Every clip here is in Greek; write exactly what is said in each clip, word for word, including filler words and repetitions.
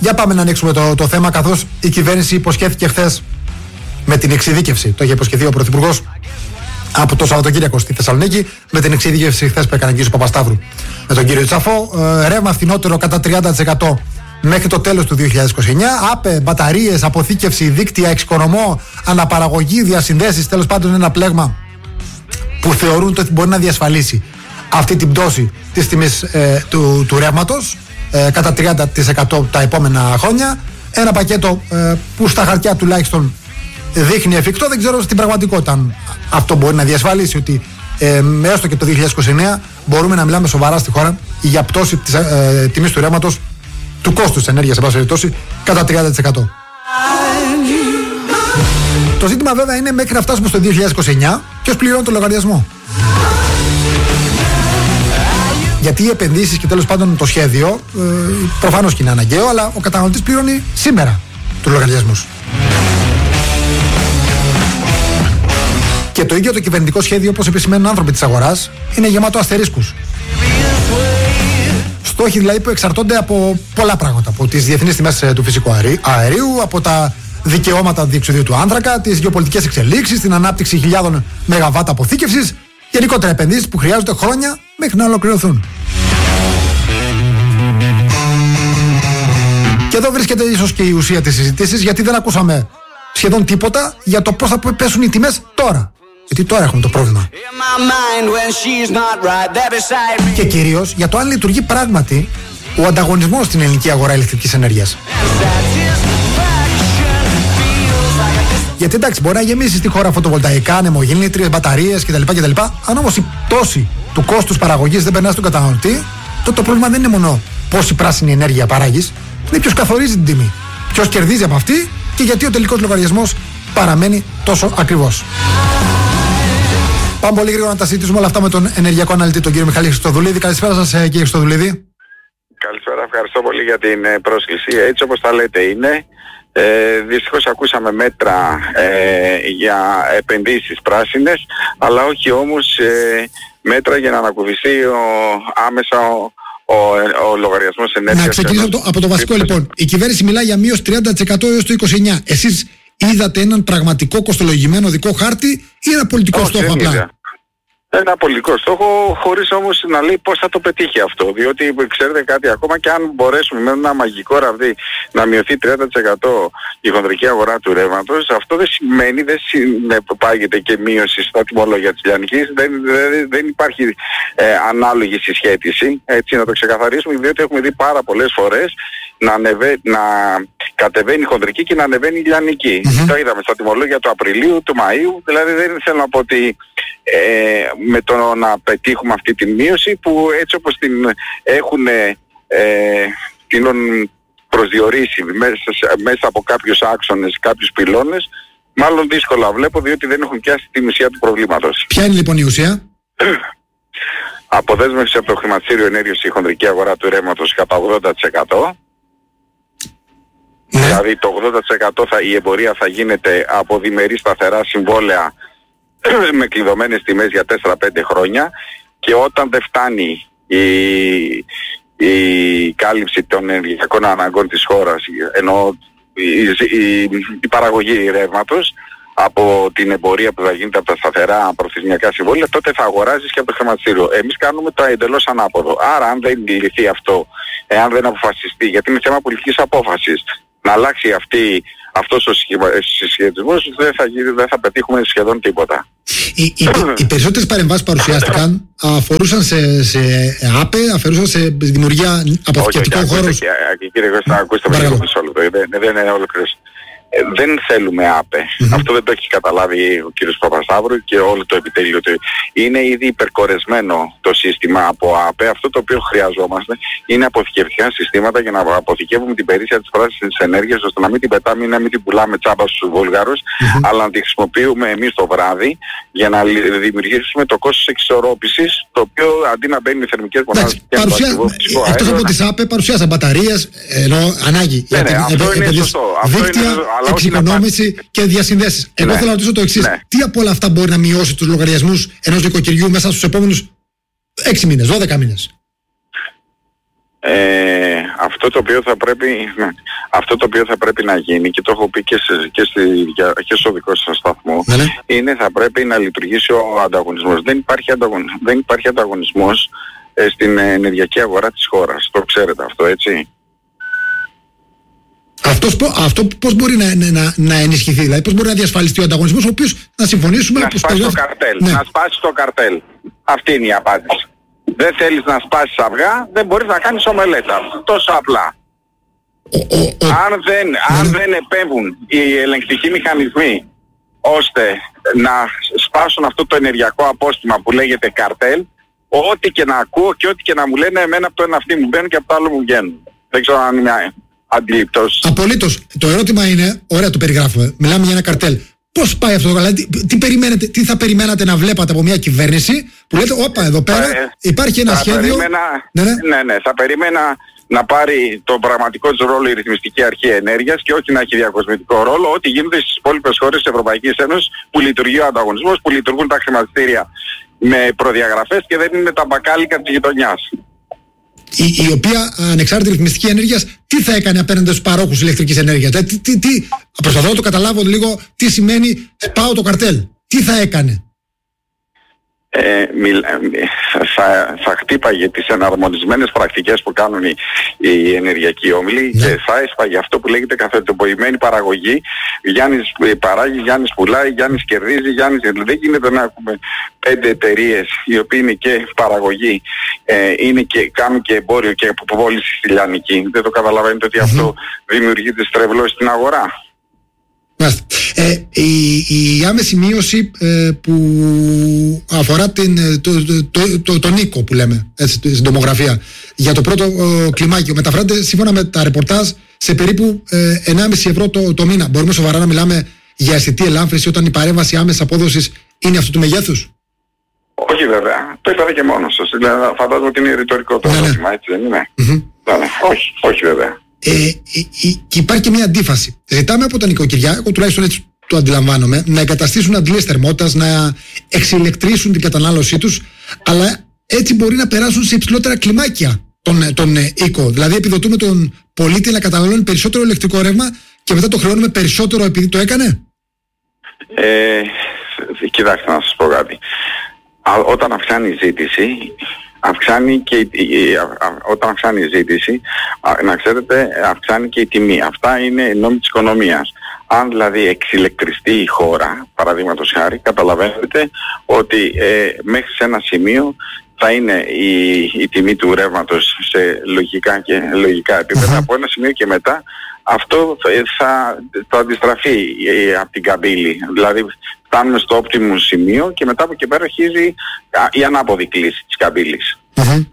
Για πάμε να ανοίξουμε το, το θέμα, καθώς η κυβέρνηση υποσχέθηκε χθες με την εξειδίκευση. Το είχε υποσχεθεί ο Πρωθυπουργός από το Σαββατοκύριακο στη Θεσσαλονίκη, με την εξειδίκευση χθες που έκανε ο κ. Παπασταύρου με τον κύριο Τσαφό. Ε, ρεύμα φθηνότερο κατά τριάντα τοις εκατό μέχρι το τέλος του δύο χιλιάδες είκοσι εννιά. ΑΠΕ, μπαταρίες, αποθήκευση, δίκτυα, εξοικονομώ, αναπαραγωγή, διασυνδέσεις. Τέλος πάντων, ένα πλέγμα που θεωρούν ότι μπορεί να διασφαλίσει αυτή την πτώση της τιμής ε, του, του ρεύματος ε, κατά τριάντα τοις εκατό τα επόμενα χρόνια. Ένα πακέτο ε, που στα χαρτιά τουλάχιστον δείχνει εφικτό. Δεν ξέρω στην πραγματικότητα αν αυτό μπορεί να διασφαλίσει ότι ε, έστω και το δύο χιλιάδες είκοσι εννιά μπορούμε να μιλάμε σοβαρά στη χώρα για πτώση της ε, τιμής του ρεύματος, του κόστους της ενέργειας, σε πάση περιπτώσει, κατά τριάντα τοις εκατό. Το ζήτημα βέβαια είναι μέχρι να φτάσουμε στο δύο χιλιάδες είκοσι εννιά ποιος πληρώνει το λογαριασμό. Γιατί οι επενδύσεις και τέλος πάντων το σχέδιο ε, προφανώς και είναι αναγκαίο, αλλά ο καταναλωτής πληρώνει σήμερα τους λογαριασμούς. Και το ίδιο το κυβερνητικό σχέδιο, όπως επισημαίνουν άνθρωποι της αγοράς, είναι γεμάτο αστερίσκους. Στόχοι δηλαδή που εξαρτώνται από πολλά πράγματα. Από τις διεθνείς τιμές του φυσικού αερίου, από τα δικαιώματα διεξουδίου του άνθρακα, τις γεωπολιτικές εξελίξεις, την ανάπτυξη χιλιάδων μεγαβάτ αποθήκευσης, γενικότερα επενδύσεις που χρειάζονται χρόνια μέχρι να ολοκληρωθούν. Και εδώ βρίσκεται ίσως και η ουσία της συζήτησης, γιατί δεν ακούσαμε σχεδόν τίποτα για το πώς θα πέσουν οι τιμές τώρα. Γιατί τώρα έχουμε το πρόβλημα. Και κυρίως για το αν λειτουργεί πράγματι ο ανταγωνισμός στην ελληνική αγορά ηλεκτρικής ενέργειας. Γιατί εντάξει, μπορεί να γεμίσει στη χώρα φωτοβολταϊκά, ανεμογεννήτριες, μπαταρίες κτλ, κτλ. Αν όμως η πτώση του κόστους παραγωγής δεν περνά στον καταναλωτή, τότε το πρόβλημα δεν είναι μόνο πόση πράσινη ενέργεια παράγεις, είναι ποιος καθορίζει την τιμή. Ποιος κερδίζει από αυτή και γιατί ο τελικός λογαριασμός παραμένει τόσο ακριβώς. Πάμε πολύ γρήγορα να τα συζητήσουμε όλα αυτά με τον ενεργειακό αναλυτή, τον κύριο Μιχάλη Χριστοδουλίδη. Καλησπέρα σας, κύριε Χριστοδουλίδη. Καλησπέρα, ευχαριστώ πολύ για την πρόσκληση. Έτσι όπως τα λέτε είναι. Ε, δυστυχώς ακούσαμε μέτρα ε, για επενδύσεις πράσινες, αλλά όχι όμως ε, μέτρα για να ανακουφιστεί ο, άμεσα ο, ο, ο λογαριασμός ενέργειας. Να ξεκινήσω από το, από το βασικό λοιπόν. Η κυβέρνηση μιλάει για μείωση τριάντα τοις εκατό έως το είκοσι εννιά. Εσείς είδατε έναν πραγματικό κοστολογημένο δικό χάρτη ή ένα πολιτικό όχι, στόχο απλά? Είδα. Ένα πολιτικό στόχο, χωρίς όμως να λέει πώς θα το πετύχει αυτό. Διότι ξέρετε κάτι, ακόμα και αν μπορέσουμε με ένα μαγικό ραβδί να μειωθεί τριάντα τοις εκατό η χονδρική αγορά του ρεύματος, αυτό δεν σημαίνει, δεν συνεπάγεται και μείωση στα τιμολόγια της λιανικής. Δεν, δεν, δεν υπάρχει ε, ανάλογη συσχέτιση. Έτσι να το ξεκαθαρίσουμε, διότι έχουμε δει πάρα πολλές φορές να, ανεβε, να κατεβαίνει η χονδρική και να ανεβαίνει η λιανική. Mm-hmm. Το είδαμε στα τιμολόγια του Απριλίου, του Μαΐου. Δηλαδή δεν θέλω να πω ότι ε, με το να πετύχουμε αυτή τη μείωση που έτσι όπως την έχουν ε, την προσδιορίσει μέσα, μέσα από κάποιους άξονες, κάποιους πυλώνες, μάλλον δύσκολα βλέπω, διότι δεν έχουν πιάσει τη ουσία του προβλήματος. Ποια είναι λοιπόν η ουσία? Αποδέσμευση από το χρηματιστήριο ενέργειας στη χονδρική αγορά του ρεύματος κατά ογδόντα τοις εκατό. Ναι. Δηλαδή το ογδόντα τοις εκατό θα, η εμπορία θα γίνεται από διμερή σταθερά συμβόλαια με κλειδωμένες τιμές για τέσσερα πέντε χρόνια, και όταν δεν φτάνει η, η κάλυψη των ενεργειακών αναγκών της χώρας, ενώ η, η, η παραγωγή ρεύματος από την εμπορία που θα γίνεται από τα σταθερά προθεσμιακά συμβόλαια, τότε θα αγοράζεις και από το χρηματιστήριο. Εμείς κάνουμε το εντελώς ανάποδο. Άρα αν δεν λυθεί αυτό, εάν δεν αποφασιστεί, γιατί είναι θέμα πολιτικής απόφασης, να αλλάξει αυτή, αυτός ο συσχετισμός, δεν θα, δεν θα πετύχουμε σχεδόν τίποτα. Οι, οι, οι περισσότερες παρεμβάσεις παρουσιάστηκαν αφορούσαν σε, σε ΑΠΕ, αφορούσαν σε δημιουργία αποθηκευτικών χώρων. Κύριε Κώστα, ακούστε με λίγο μισό λεπτό, δεν είναι ολοκλήρωση. Ε, δεν θέλουμε ΑΠΕ. Mm-hmm. Αυτό δεν το έχει καταλάβει ο κύριος Παπασταύρου και όλο το επιτέλειο του. Είναι ήδη υπερκορεσμένο το σύστημα από ΑΠΕ. Αυτό το οποίο χρειαζόμαστε είναι αποθηκευτικά συστήματα για να αποθηκεύουμε την περίσσια της πράσινης ενέργειας, ώστε να μην την πετάμε ή να μην την πουλάμε τσάμπα στους Βούλγαρους, mm-hmm. αλλά να τη χρησιμοποιούμε εμείς το βράδυ για να δημιουργήσουμε το κόστος εξισορρόπησης, το οποίο αντί να μπαίνει οι θερμικές μονάδες και να το φυσικό αέριο. Εκτός από τις ΑΠΕ παρουσιάσαν μπαταρίες, ενώ ανάγκη. Ναι, ναι, αυτό είναι σωστό. Εξοικονόμηση και διασυνδέσεις. Εγώ ναι, θέλω να ρωτήσω το εξής. Ναι. Τι από όλα αυτά μπορεί να μειώσει τους λογαριασμούς ενός νοικοκυριού μέσα στους επόμενους έξι μήνες, δώδεκα μήνες? Ε, αυτό, το οποίο θα πρέπει, αυτό το οποίο θα πρέπει να γίνει, και το έχω πει και, σε, και, στη, και στο δικό σας σταθμό, ναι. είναι θα πρέπει να λειτουργήσει ο ανταγωνισμός. Δεν υπάρχει, ανταγων, δεν υπάρχει ανταγωνισμός ε, στην ενεργειακή αγορά της χώρας. Το ξέρετε αυτό, έτσι. Αυτός, αυτό πώς μπορεί να, να, να ενισχυθεί, δηλαδή πώς μπορεί να διασφαλιστεί ο ανταγωνισμός, ο οποίος να συμφωνήσουμε... Να σπάσει το καρτέλ, ναι. να σπάσει το καρτέλ. Αυτή είναι η απάντηση. Δεν θέλεις να σπάσεις αυγά, δεν μπορείς να κάνεις ομελέτα. Τόσο απλά. Ο, ο, ο... Αν, δεν, ναι. αν δεν επέμβουν οι ελεγκτικοί μηχανισμοί ώστε να σπάσουν αυτό το ενεργειακό απόστημα που λέγεται καρτέλ, ό,τι και να ακούω και ό,τι και να μου λένε, εμένα από το ένα αυτή μου μπαίνουν και από το άλλο μου βγαίνουν. Δεν ξέρω αν είναι αντιληπτός. Απολύτως. Το ερώτημα είναι, ωραία το περιγράφουμε, μιλάμε για ένα καρτέλ. Πώς πάει αυτό, δηλαδή, τι, τι, περιμένετε, τι θα περιμένατε να βλέπατε από μια κυβέρνηση που λέτε, όπα, εδώ πέρα ε, υπάρχει ένα σχέδιο... Περίμενα, ναι, ναι. ναι, ναι, θα περίμενα να πάρει τον πραγματικό της ρόλο η Ρυθμιστική Αρχή Ενέργειας και όχι να έχει διακοσμητικό ρόλο, ό,τι γίνεται στις υπόλοιπες χώρες της Ευρωπαϊκής Ένωσης που λειτουργεί ο ανταγωνισμός, που λειτουργούν τα χρηματιστήρια με προδιαγραφές και δεν είναι τα μπακάλικα της γειτονιάς. Η, η οποία ανεξάρτητη ρυθμιστική ενέργειας τι θα έκανε απέναντι στους παρόχους ηλεκτρικής ενέργειας? Τι, τι, τι, προσπαθώ να το καταλάβω λίγο τι σημαίνει σπάω το καρτέλ. Τι θα έκανε? Ε, μιλ, θα, θα χτύπαγε τις εναρμονισμένες πρακτικές που κάνουν οι, οι ενεργειακοί όμιλοι, ναι. και θα έσπαγε αυτό που λέγεται καθετοποιημένη παραγωγή. Γιάννης παράγει, Γιάννης πουλάει, Γιάννης κερδίζει, Γιάννης... Δεν γίνεται να έχουμε πέντε εταιρείες οι οποίοι είναι και παραγωγή, ε, είναι και, κάνουν και εμπόριο και αποπόληση στη λιανική. Δεν το καταλαβαίνετε ότι mm-hmm. αυτό δημιουργεί τις τρευλώσεις στην αγορά. Ε, η, η άμεση μείωση ε, που αφορά την, το, το, το, το, τον οίκο που λέμε έτσι, στην τομογραφία για το πρώτο ο, κλιμάκιο μεταφράζεται σύμφωνα με τα ρεπορτάζ σε περίπου ε, ενάμιση ευρώ το, το μήνα. Μπορούμε σοβαρά να μιλάμε για αισθητή ελάμφρυνση όταν η παρέμβαση άμεσης απόδοσης είναι αυτού του μεγέθους? Όχι βέβαια, το είπατε και μόνος σας. Δηλαδή, φαντάζομαι ότι είναι ρητορικό το ερώτημα, ναι, ναι. έτσι δεν είναι? Mm-hmm. Ναι, όχι, όχι βέβαια. Ε, και υπάρχει και μια αντίφαση. Ζητάμε από τα νοικοκυριά, εγώ τουλάχιστον έτσι το αντιλαμβάνομαι, να εγκαταστήσουν αντλίες θερμότητας, να εξηλεκτρήσουν την κατανάλωσή τους, αλλά έτσι μπορεί να περάσουν σε υψηλότερα κλιμάκια τον, τον οίκο. Δηλαδή, επιδοτούμε τον πολίτη να καταναλώνει περισσότερο ηλεκτρικό ρεύμα και μετά το χρεώνουμε περισσότερο επειδή το έκανε. Ε, κοιτάξτε να σας πω κάτι. Όταν αυξάνει η ζήτηση, αυξάνει και η, η, α, όταν αυξάνει η ζήτηση, α, να ξέρετε, αυξάνει και η τιμή. Αυτά είναι νόμοι της οικονομίας. Αν δηλαδή εξηλεκτριστεί η χώρα, παραδείγματος χάρη, καταλαβαίνετε ότι ε, μέχρι σε ένα σημείο θα είναι η, η τιμή του ρεύματος σε λογικά και λογικά επίπεδα. Από ένα σημείο και μετά αυτό θα, θα αντιστραφεί ε, από την καμπύλη. Δηλαδή φτάνουμε στο optimum σημείο και μετά από εκεί πέρα αρχίζει η ανάποδη κλίση της καμπύλης. Uh-huh.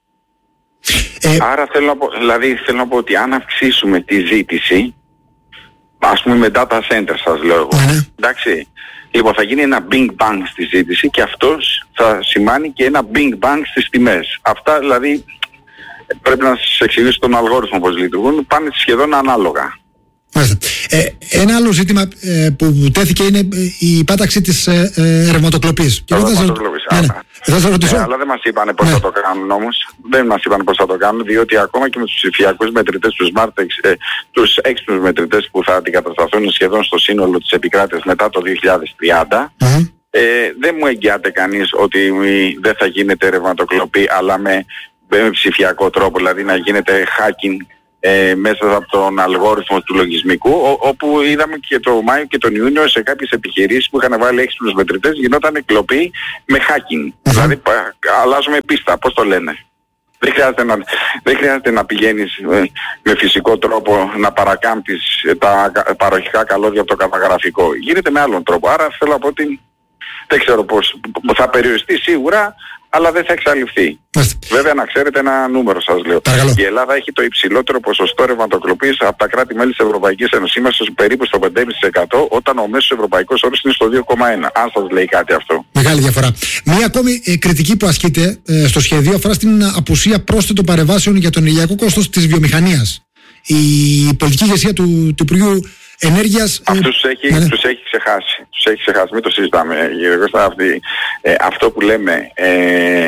Ε... Άρα θέλω να, πω, δηλαδή, θέλω να πω ότι αν αυξήσουμε τη ζήτηση, ας πούμε με data center σας λέω εγώ, uh-huh. εντάξει, λοιπόν θα γίνει ένα bing bang στη ζήτηση και αυτός θα σημάνει και ένα bing bang στις τιμές. Αυτά δηλαδή πρέπει να σας εξηγήσω τον αλγόριθμο πώς λειτουργούν, πάνε σχεδόν ανάλογα. Ε, ένα άλλο ζήτημα ε, που τέθηκε είναι η πάταξη της ε, ε, ρευματοκλοπής. Ρευματοκλοπής, ναι, ναι. Θα σας ρωτήσω. Ε, αλλά δεν μας είπανε πώς ναι. θα το κάνουν όμως. Δεν μας είπανε πώς θα το κάνουν, διότι ακόμα και με τους ψηφιακούς μετρητές, τους smart, ε, τους έξυπνους μετρητές που θα αντικατασταθούν σχεδόν στο σύνολο της επικράτειας μετά το δύο χιλιάδες τριάντα, mm-hmm. ε, δεν μου εγγυάται κανείς ότι δεν θα γίνεται ρευματοκλοπή, αλλά με, με ψηφιακό τρόπο, δηλαδή να γίνεται hacking Ε, μέσα από τον αλγόριθμο του λογισμικού, ο, όπου είδαμε και το Μάιο και τον Ιούνιο σε κάποιες επιχειρήσεις που είχαν βάλει έξυπνους μετρητές γινόταν κλοπή με hacking. Mm-hmm. Δηλαδή πα, αλλάζουμε πίστα, πώς το λένε. Δεν χρειάζεται να, δεν χρειάζεται να πηγαίνεις με, με φυσικό τρόπο να παρακάμπτεις τα παροχικά καλώδια από το καταγραφικό. Γίνεται με άλλον τρόπο. Άρα θέλω να πω ότι δεν ξέρω πώς. Θα περιοριστεί σίγουρα, αλλά δεν θα εξαλειφθεί. Βέβαια να ξέρετε ένα νούμερο σας λέω. Παρακαλώ. Η Ελλάδα έχει το υψηλότερο ποσοστό ρευματοκλοπής από τα κράτη-μέλη της Ευρωπαϊκής Ένωσης. Είμαστε περίπου στο πέντε κόμμα πέντε τοις εκατό όταν ο μέσος ευρωπαϊκός όρος είναι στο δύο κόμμα ένα. Αν σας λέει κάτι αυτό. Μεγάλη διαφορά. Μία ακόμη ε, κριτική που ασκείται ε, στο σχέδιο αφορά στην απουσία πρόσθετων παρεμβάσεων για τον ενεργειακό κόστος της βιομηχανίας. Η πολιτική ηγεσία του, του Υπουργείου Ενέργειας... Αυτούς τους έχει, ναι. τους έχει ξεχάσει. Τους έχει ξεχάσει. Μην το συζητάμε. Ε, αυτό που λέμε... Ε,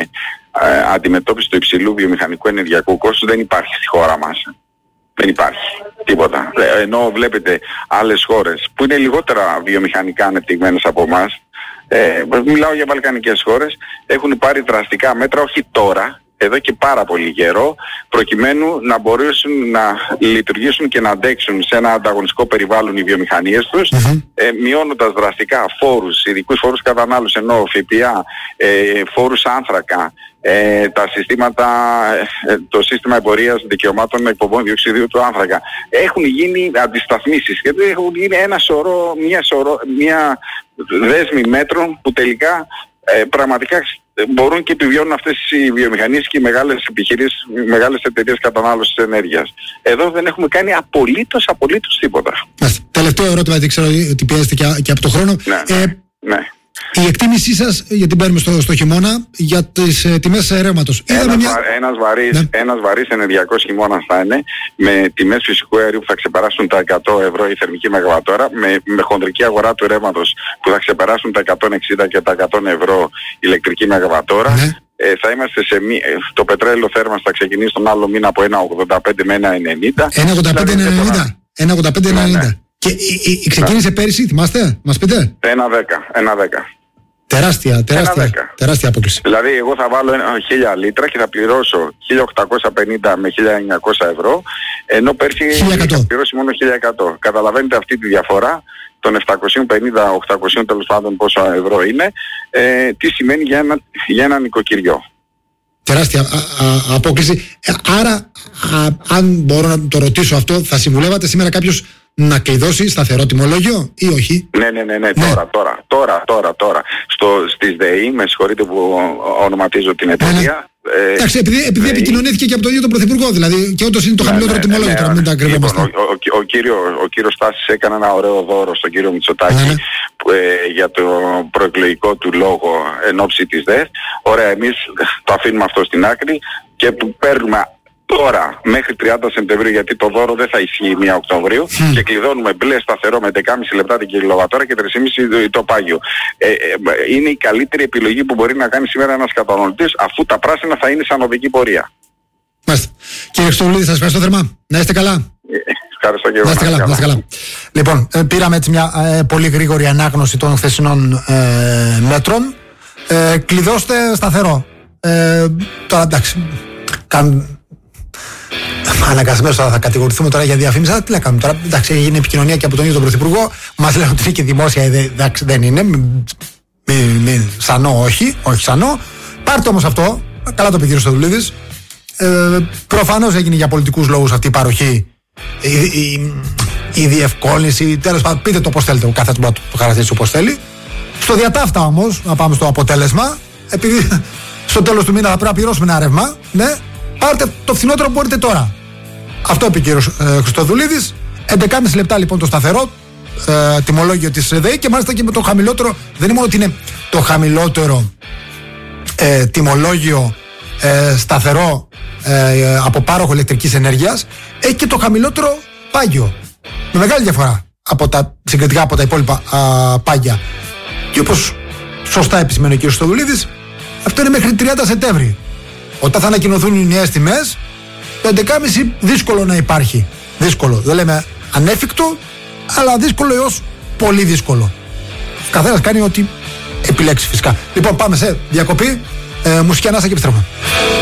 ε, αντιμετώπιση του υψηλού βιομηχανικού ενεργειακού κόστους δεν υπάρχει στη χώρα μας. Δεν υπάρχει τίποτα. Ενώ βλέπετε άλλες χώρες που είναι λιγότερα βιομηχανικά ανεπτυγμένες από εμάς, ε, μιλάω για βαλκανικές χώρες, έχουν πάρει δραστικά μέτρα, όχι τώρα, εδώ και πάρα πολύ καιρό, προκειμένου να μπορέσουν να λειτουργήσουν και να αντέξουν σε ένα ανταγωνιστικό περιβάλλον οι βιομηχανίες τους, mm-hmm. ε, μειώνοντας δραστικά φόρους, ειδικούς φόρους κατανάλωσης, ενώ ΦΠΑ, ε, φόρους άνθρακα, ε, τα συστήματα, ε, το σύστημα εμπορίας δικαιωμάτων εκπομπών διοξιδίου του άνθρακα. Έχουν γίνει αντισταθμίσεις και έχουν γίνει ένα σωρό, μια, σωρό, μια δέσμη μέτρων που τελικά ε, πραγματικά μπορούν και επιβιώνουν αυτές οι βιομηχανίες και οι μεγάλες επιχειρήσεις, οι μεγάλες εταιρείες κατανάλωσης ενέργειας. Εδώ δεν έχουμε κάνει απολύτως, απολύτως τίποτα. Τελευταίο ερώτημα, γιατί ξέρω ότι πιέζετε και, και από το χρόνο. Ναι, ε, ναι. Η εκτίμησή σας, γιατί μπαίνουμε στο, στο χειμώνα, για τις ε, τιμές ρεύματος. Ένας, μια... βα, ένας, βαρύς, ναι. ένας βαρύς ενεργειακός χειμώνας θα είναι, με τιμές φυσικού αερίου που θα ξεπεράσουν τα εκατό ευρώ η θερμική μεγαβατόρα, με, με χονδρική αγορά του ρεύματος που θα ξεπεράσουν τα εκατόν εξήντα και τα εκατό ευρώ ηλεκτρική μεγαβατόρα. Ναι. Ε, θα είμαστε σε μη, το πετρέλαιο θέρμανσης θα ξεκινήσει τον άλλο μήνα από ένα ογδόντα πέντε με ένα ενενήντα. ένα ογδόντα πέντε με ένα ενενήντα. Και η, η, ξεκίνησε ναι. πέρυσι, θυμάστε, μας πείτε. ένα δέκα, ένα δέκα. Τεράστια, τεράστια, τεράστια απόκληση. Δηλαδή εγώ θα βάλω χίλια λίτρα και θα πληρώσω χίλια οκτακόσια πενήντα με χίλια εννιακόσια ευρώ, ενώ πέρσι θα πληρώσει μόνο χίλια εκατό. Καταλαβαίνετε αυτή τη διαφορά των επτακόσια πενήντα οχτακόσια τέλος πάντων πόσα ευρώ είναι, ε, τι σημαίνει για ένα, για ένα νοικοκυριό. Τεράστια α, α, απόκληση. Ε, άρα, α, αν μπορώ να το ρωτήσω αυτό, θα συμβουλεύατε σήμερα κάποιος να κλειδώσει σταθερό τιμολόγιο ή όχι? Ναι, ναι, ναι, ναι, ναι. Τώρα, τώρα, τώρα, τώρα, τώρα. Στο, στις ΔΕΗ, με συγχωρείτε που ονοματίζω την εταιρεία. Ναι, ναι. Εντάξει, επειδή, επειδή επικοινωνήθηκε και από τον ίδιο τον Πρωθυπουργό, δηλαδή, και όντως είναι το χαμηλότερο ναι, ναι, τιμολόγιο, τώρα ναι, ναι, μην τα κρυβόμαστε. Λοιπόν, ο, ο, ο, κύριο, ο κύριος Στάσης έκανε ένα ωραίο δώρο στον κύριο Μητσοτάκη ναι, ναι. Που, ε, για το προεκλογικό του λόγο εν ώψη της ΔΕΘ. Ωραία, εμείς το αφήνουμε αυτό στην άκρη και που παίρνουμε τώρα μέχρι τριάντα Σεπτεμβρίου, γιατί το δώρο δεν θα ισχύει πρώτη Οκτωβρίου mm. και κλειδώνουμε μπλε σταθερό με δεκάμισι λεπτά την κιλοβατόρα και τρία κόμμα πέντε το πάγιο. Ε, ε, είναι η καλύτερη επιλογή που μπορεί να κάνει σήμερα ένας καταναλωτής, αφού τα πράσινα θα είναι σαν οδική πορεία. Μάλιστα. Κύριε Χριστοδουλίδη, σας ευχαριστώ θερμά. Να είστε καλά. Ε, ευχαριστώ και εγώ. Να είστε καλά, να είστε καλά. Λοιπόν, ε, πήραμε έτσι μια ε, πολύ γρήγορη ανάγνωση των χθεσινών ε, μέτρων. Ε, κλειδώστε σταθερό. Ε, τώρα εντάξει. Καν... Αναγκασμένως θα κατηγορηθούμε τώρα για διαφήμιση. Αλλά τι να κάνουμε τώρα. Εντάξει, έγινε επικοινωνία και από τον ίδιο τον Πρωθυπουργό. Μας λένε ότι είναι και δημόσια. Εντάξει, δεν είναι. Μη, μη, μη, σανό, όχι. Όχι σανό. Πάρτε όμως αυτό. Καλά το είπε ο κ. Χριστοδουλίδης. Ε, προφανώς έγινε για πολιτικούς λόγους αυτή η παροχή. Η, η, η διευκόλυνση. Τέλος πάντων, πείτε το πώς θέλετε. Ο καθένας μπορεί να το χαρακτηρίσει όπως θέλει. Στο διατάφτα όμως, να πάμε στο αποτέλεσμα. Επειδή στο τέλος του μήνα θα πρέπει να πληρώσουμε ένα ρεύμα. Ναι. Πάρτε το φθηνότερο που μπορείτε τώρα. Αυτό είπε ο κύριος ε, Χριστοδουλίδης. έντεκα κόμμα πέντε λεπτά λοιπόν το σταθερό ε, τιμολόγιο της ΔΕΗ και μάλιστα και με το χαμηλότερο. Δεν είναι μόνο ότι είναι το χαμηλότερο ε, τιμολόγιο ε, σταθερό ε, από πάροχο ηλεκτρικής ενέργειας, έχει και το χαμηλότερο πάγιο. Με μεγάλη διαφορά από τα, συγκριτικά από τα υπόλοιπα α, πάγια. Και όπως σωστά επισημαίνει ο κύριος Χριστοδουλίδης, αυτό είναι μέχρι τριάντα Σεπτέμβρη. Όταν θα ανακοινωθούν οι νέες τιμές, το έντεκα κόμμα πέντε δύσκολο να υπάρχει. Δύσκολο. Δεν λέμε ανέφικτο, αλλά δύσκολο έως πολύ δύσκολο. Ο καθένας κάνει ό,τι επιλέξει φυσικά. Λοιπόν, πάμε σε διακοπή. Ε, μουσική ανάσα και επιστρέφουμε.